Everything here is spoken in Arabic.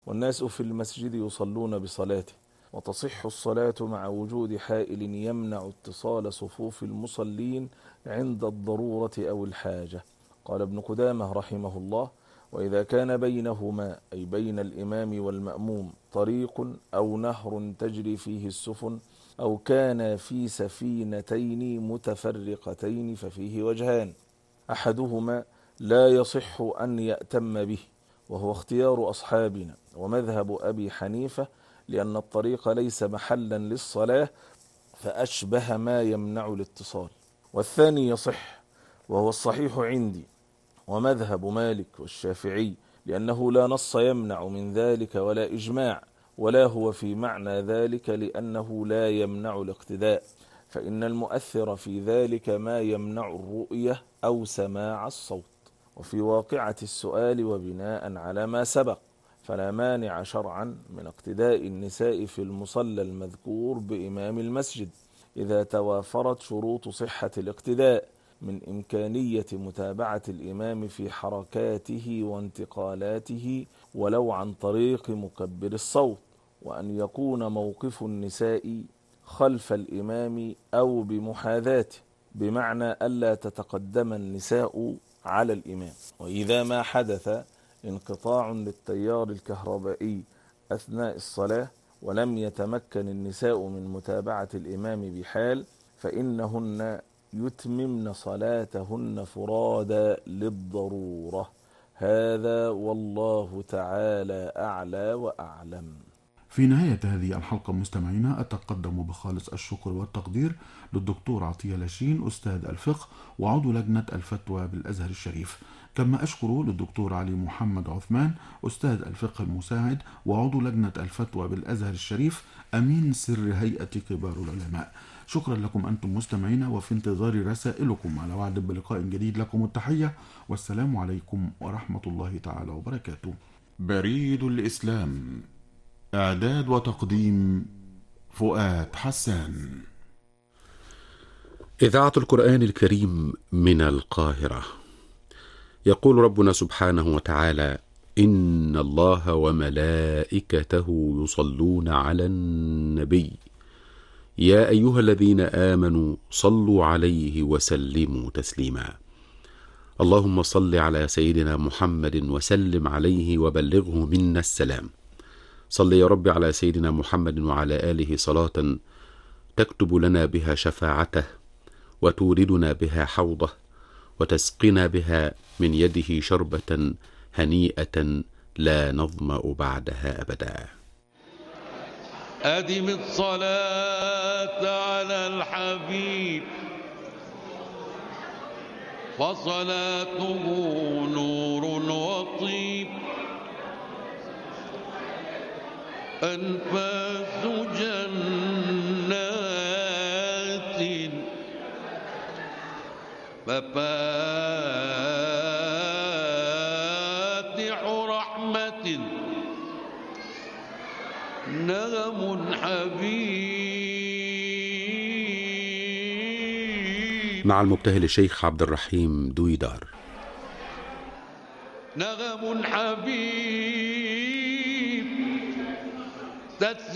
والناس في المسجد يصلون بصلاته، وتصح الصلاة مع وجود حائل يمنع اتصال صفوف المصلين عند الضرورة أو الحاجة. قال ابن قدامة رحمه الله: وإذا كان بينهما أي بين الإمام والمأموم طريق أو نهر تجري فيه السفن، أو كان في سفينتين متفرقتين ففيه وجهان: أحدهما لا يصح أن يأتم به، وهو اختيار أصحابنا ومذهب أبي حنيفة، لأن الطريق ليس محلا للصلاة فأشبه ما يمنع الاتصال. والثاني يصح، وهو الصحيح عندي ومذهب مالك والشافعي، لأنه لا نص يمنع من ذلك ولا إجماع، ولا هو في معنى ذلك لأنه لا يمنع الاقتداء، فإن المؤثر في ذلك ما يمنع الرؤية أو سماع الصوت. وفي واقعة السؤال وبناء على ما سبق، فلا مانع شرعا من اقتداء النساء في المصلى المذكور بإمام المسجد إذا توافرت شروط صحة الاقتداء من إمكانية متابعة الإمام في حركاته وانتقالاته ولو عن طريق مكبر الصوت، وأن يكون موقف النساء خلف الإمام أو بمحاذاته، بمعنى ألا تتقدم النساء على الإمام. وإذا ما حدث انقطاع للتيار الكهربائي أثناء الصلاة ولم يتمكن النساء من متابعة الإمام بحال، فإنهن يتممن صلاتهن فرادا للضرورة. هذا والله تعالى أعلى وأعلم. في نهاية هذه الحلقة مستمعينا أتقدم بخالص الشكر والتقدير للدكتور عطية لاشين أستاذ الفقه وعضو لجنة الفتوى بالأزهر الشريف، كما أشكر للدكتور علي محمد عثمان أستاذ الفقه المساعد وعضو لجنة الفتوى بالأزهر الشريف أمين سر هيئة كبار العلماء. شكرا لكم أنتم مستمعينا، وفي انتظار رسائلكم على وعد بلقاء جديد. لكم التحية والسلام عليكم ورحمة الله تعالى وبركاته. بريد الإسلام، إعداد وتقديم فؤاد حسان. إذاعة القرآن الكريم من القاهرة. يقول ربنا سبحانه وتعالى: إن الله وملائكته يصلون على النبي يا أيها الذين آمنوا صلوا عليه وسلموا تسليما. اللهم صل على سيدنا محمد وسلم عليه وبلغه منا السلام. صل يا رب على سيدنا محمد وعلى آله صلاة تكتب لنا بها شفاعته وتوردنا بها حوضه وتسقنا بها من يده شربة هنيئة لا نظمأ بعدها أبدا. أدم الصلاة على الحبيب فصلاته نور وطيب، أنفاس جنات مفاتح رحمة، نغم حبيب. مع المبتهل الشيخ عبد الرحيم دويدار. نغم حبيب